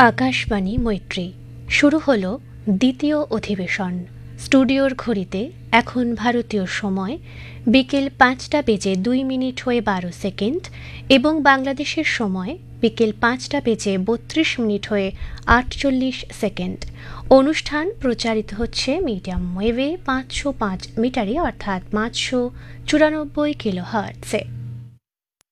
আকাশবাণী মৈত্রী শুরু হলো দ্বিতীয় অধিবেশন। স্টুডিওর ঘড়িতে এখন ভারতীয় সময় বিকেল ৫টা বেজে ২ মিনিট হয়ে ১২ সেকেন্ড এবং বাংলাদেশের সময় বিকেল ৫টা বেজে ৩২ মিনিট হয়ে ৪৮ সেকেন্ড। অনুষ্ঠান প্রচারিত হচ্ছে মিডিয়াম ওয়েভে ৫০৫ মিটারে অর্থাৎ ৫৯৪ কিলোহার্টজে।